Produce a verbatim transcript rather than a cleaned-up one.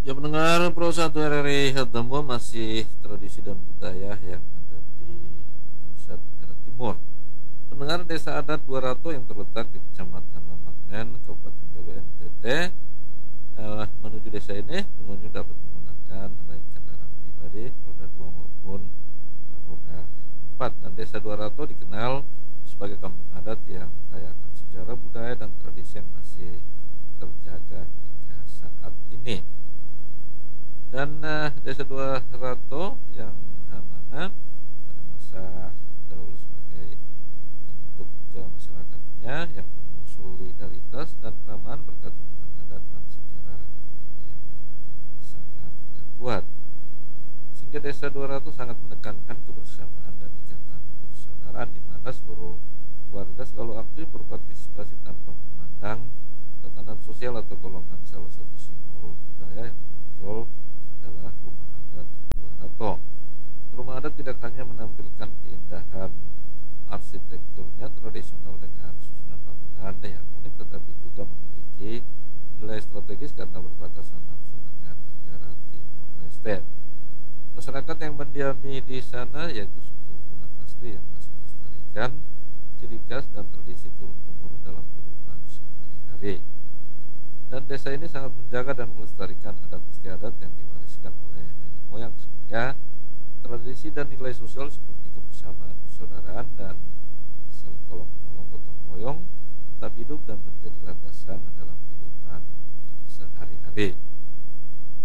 Ya pendengar Pro satu R R I Hatembo, masih tradisi dan budaya yang ada di Nusa Tenggara Timur. Pendengar, Desa Adat Dua Rato yang terletak di Kecamatan Lamagnen, Kabupaten B W N T T, eh, menuju desa ini pengunjung dapat menggunakan baik kendaraan pribadi roda dua maupun roda empat. Dan Desa Dua Rato dikenal sebagai kampung adat yang kaya akan sejarah, budaya, dan tradisi yang masih terjaga hingga saat ini. Dan uh, Desa Dua Rato yang mana pada masa dahulu sebagai bentuk ke masyarakatnya yang penuh solidaritas dan keramahan berkat hubungan adat dan sejarah yang sangat kuat, sehingga Desa Dua Rato sangat menekankan kebersamaan dan ikatan persaudaraan, di mana seluruh warga selalu aktif berpartisipasi tanpa memandang tatanan sosial atau golongan. Salah satu simbol budaya yang menonjol adalah rumah adat Dua Rato. Rumah adat tidak hanya menampilkan keindahan arsitekturnya tradisional dengan susunan bangunan yang unik, tetapi juga memiliki nilai strategis karena berbatasan langsung dengan negara Timor Leste. Masyarakat yang mendiami di sana yaitu suku Unak asli yang masih melestarikan ciri khas dan tradisi turun-temurun dalam kehidupan sehari-hari. Dan desa ini sangat menjaga dan melestarikan adat istiadat yang diwariskan oleh nenek moyang, sehingga tradisi dan nilai sosial seperti kebersamaan, persaudaraan, dan saling tolong menolong gotong royong tetap hidup dan menjadi landasan dalam kehidupan sehari-hari.